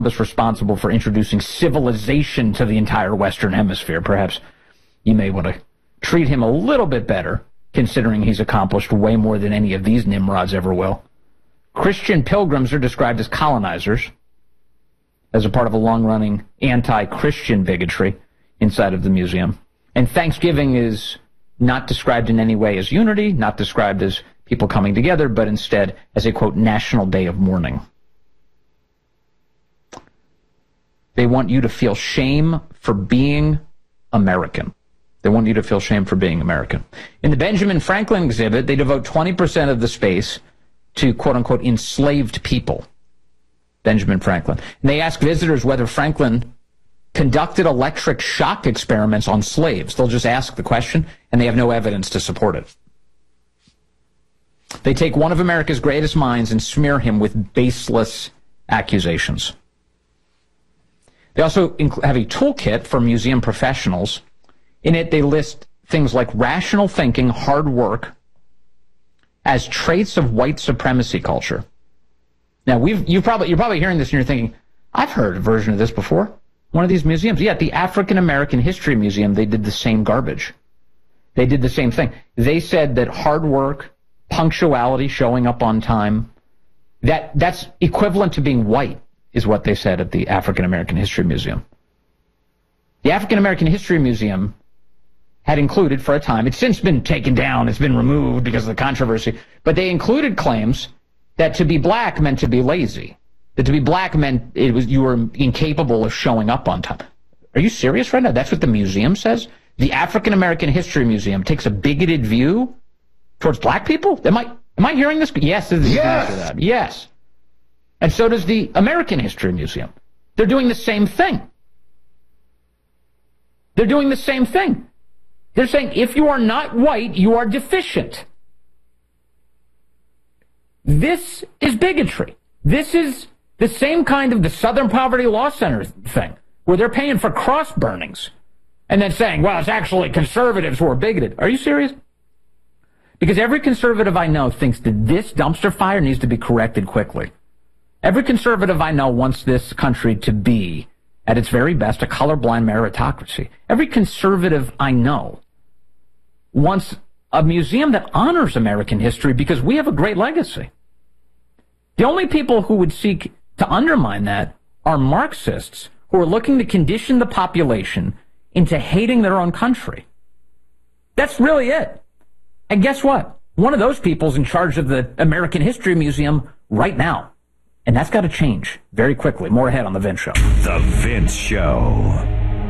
was responsible for introducing civilization to the entire Western Hemisphere. Perhaps you may want to treat him a little bit better, considering he's accomplished way more than any of these Nimrods ever will. Christian pilgrims are described as colonizers as a part of a long-running anti-Christian bigotry inside of the museum. And Thanksgiving is not described in any way as unity, not described as people coming together, but instead as a, quote, national day of mourning. They want you to feel shame for being American. They want you to feel shame for being American. In the Benjamin Franklin exhibit, they devote 20% of the space to, quote-unquote, enslaved people. Benjamin Franklin. And they ask visitors whether Franklin conducted electric shock experiments on slaves. They'll just ask the question, and they have no evidence to support it. They take one of America's greatest minds and smear him with baseless accusations. They also have a toolkit for museum professionals. In it, they list things like rational thinking, hard work, as traits of white supremacy culture. Now, you're probably hearing this and you're thinking, I've heard a version of this before. One of these museums. Yeah, at the African American History Museum, they did the same garbage. They did the same thing. They said that hard work, punctuality, showing up on time, that's equivalent to being white, is what they said at the African American History Museum. The African American History Museum had included for a time, it's since been taken down, it's been removed because of the controversy, but they included claims that to be black meant to be lazy. That to be black meant you were incapable of showing up on time. Are you serious right now? That's what the museum says? The African American History Museum takes a bigoted view towards black people? Am I hearing this? Yes, this is exactly that. Yes. And so does the American History Museum. They're doing the same thing. They're doing the same thing. They're saying if you are not white, you are deficient. This is bigotry. This is the same kind of the Southern Poverty Law Center thing, where they're paying for cross burnings and then saying, well, it's actually conservatives who are bigoted. Are you serious? Because every conservative I know thinks that this dumpster fire needs to be corrected quickly. Every conservative I know wants this country to be, at its very best, a colorblind meritocracy. Every conservative I know wants a museum that honors American history because we have a great legacy. The only people who would seek to undermine that are Marxists who are looking to condition the population into hating their own country. That's really it. And guess what? One of those people's in charge of the American History Museum right now. And that's got to change very quickly. More ahead on The Vince Show. The Vince Show.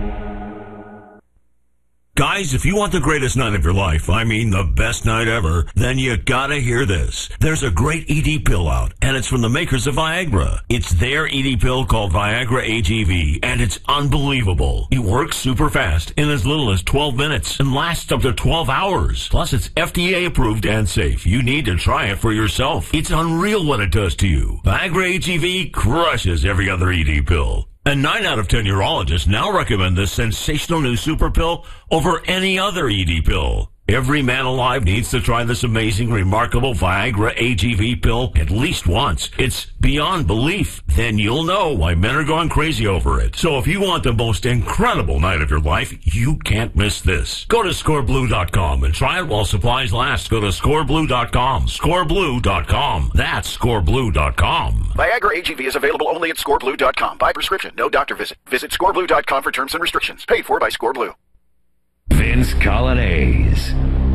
Guys, if you want the greatest night of your life, I mean the best night ever, then you gotta hear this. There's a great ED pill out, and it's from the makers of Viagra. It's their ED pill called Viagra AGV, and it's unbelievable. It works super fast in as little as 12 minutes and lasts up to 12 hours. Plus, it's FDA approved and safe. You need to try it for yourself. It's unreal what it does to you. Viagra AGV crushes every other ED pill. And 9 out of 10 urologists now recommend this sensational new super pill over any other ED pill. Every man alive needs to try this amazing, remarkable Viagra AGV pill at least once. It's beyond belief. Then you'll know why men are going crazy over it. So if you want the most incredible night of your life, you can't miss this. Go to scoreblue.com and try it while supplies last. Go to scoreblue.com. Scoreblue.com. That's scoreblue.com. Viagra AGV is available only at scoreblue.com. By prescription, no doctor visit. Visit scoreblue.com for terms and restrictions. Paid for by Scoreblue. Vince Colonnese.